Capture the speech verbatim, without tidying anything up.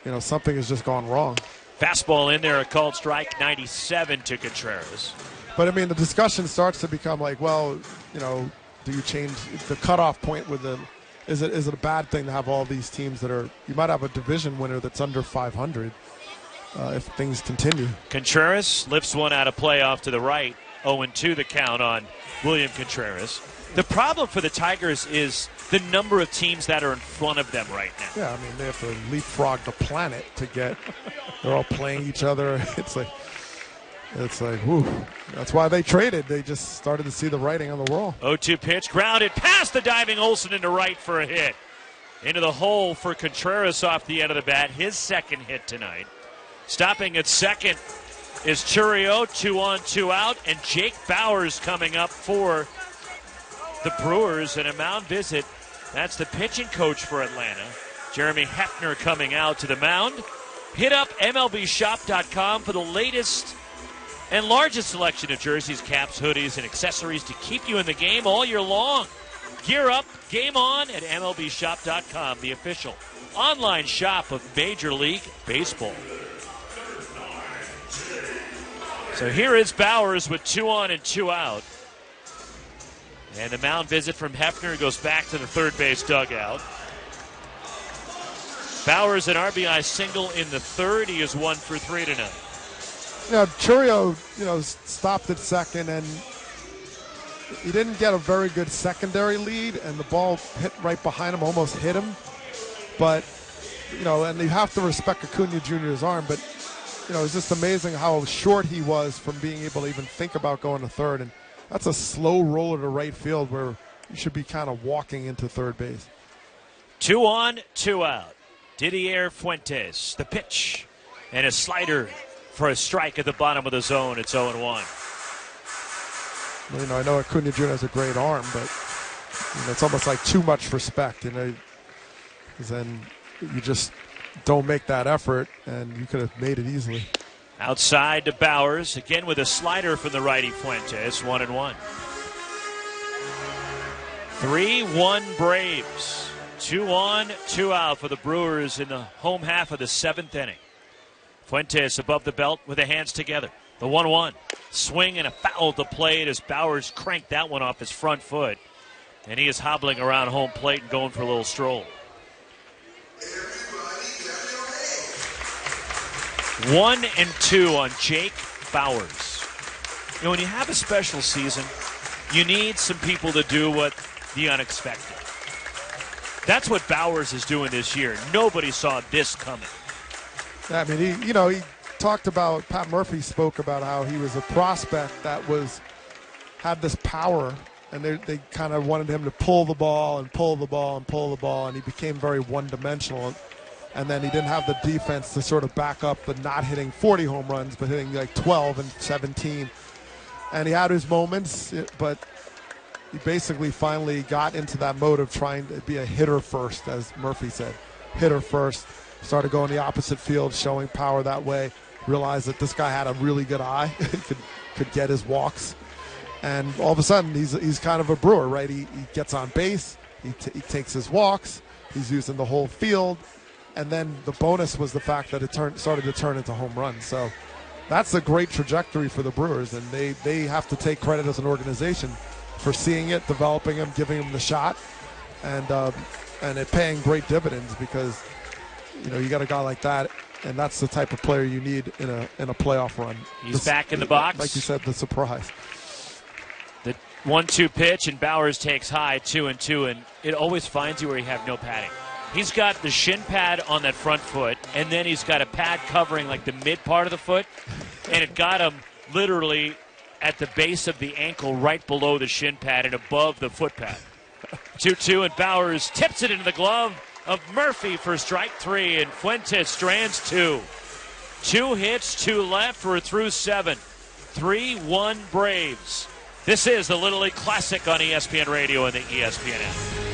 you know, something has just gone wrong. Fastball in there, a called strike, ninety-seven to Contreras. But, I mean, the discussion starts to become like, well, you know, do you change the cutoff point with the – is it is it a bad thing to have all these teams that are – you might have a division winner that's under five hundred uh, if things continue. Contreras lifts one out of play off to the right. oh and two the count on William Contreras. The problem for the Tigers is the number of teams that are in front of them right now. Yeah, I mean, they have to leapfrog the planet to get – they're all playing each other. It's like – It's like, whew. That's why they traded. They just started to see the writing on the wall. oh two pitch, grounded past the diving Olsen into right for a hit. Into the hole for Contreras off the end of the bat. His second hit tonight. Stopping at second is Chourio, two on, two out. And Jake Bauers coming up for the Brewers in a mound visit. That's the pitching coach for Atlanta. Jeremy Hefner coming out to the mound. Hit up M L B shop dot com for the latest and largest selection of jerseys, caps, hoodies, and accessories to keep you in the game all year long. Gear up, game on at M L B shop dot com, the official online shop of Major League Baseball. So here is Bauers with two on and two out. And the mound visit from Hefner goes back to the third base dugout. Bauers an R B I single in the third. He is one for three tonight. You know, Chourio, you know, stopped at second, and he didn't get a very good secondary lead, and the ball hit right behind him, almost hit him. But, you know, and you have to respect Acuna Junior's arm, but, you know, it's just amazing how short he was from being able to even think about going to third. And that's a slow roller to right field where you should be kind of walking into third base. Two on, two out. Didier Fuentes, the pitch, and a slider for a strike at the bottom of the zone. It's oh and one. Well, you know, I know Acuna Junior has a great arm, but you know, it's almost like too much respect. You know, because then you just don't make that effort, and you could have made it easily. Outside to Bauers, again with a slider from the righty Fuentes, one and one. three one Braves. Two on, two out for the Brewers in the home half of the seventh inning. Fuentes above the belt with the hands together. The one one. Swing and a foul at the plate as Bauers cranked that one off his front foot. And he is hobbling around home plate and going for a little stroll. One and two on Jake Bauers. You know, when you have a special season, you need some people to do what the unexpected. That's what Bauers is doing this year. Nobody saw this coming. I mean, he, you know, he talked about, Pat Murphy spoke about how he was a prospect that was, had this power, and they, they kind of wanted him to pull the ball and pull the ball and pull the ball, and he became very one-dimensional. And then he didn't have the defense to sort of back up the not hitting forty home runs, but hitting like twelve and seventeen. And he had his moments, but he basically finally got into that mode of trying to be a hitter first, as Murphy said. Hitter first. Started going the opposite field, showing power that way. Realized that this guy had a really good eye, could could get his walks, and all of a sudden he's he's kind of a Brewer, right? He, he gets on base, he, t- he takes his walks, he's using the whole field, and then the bonus was the fact that it turned started to turn into home runs. So that's a great trajectory for the Brewers, and they they have to take credit as an organization for seeing it, developing him, giving him the shot, and uh, and it paying great dividends because. You know, you got a guy like that, and that's the type of player you need in a in a playoff run. He's the, back in the box. Like you said, the surprise. The one two pitch, and Bauers takes high, two and two, and it always finds you where you have no padding. He's got the shin pad on that front foot, and then he's got a pad covering like the mid part of the foot, and it got him literally at the base of the ankle right below the shin pad and above the foot pad. two two, and Bauers tips it into the glove of Murphy for strike three, and Fuentes strands two. Two hits, two left. We're through seven. three one Braves. This is the Little League Classic on E S P N Radio and the E S P N app.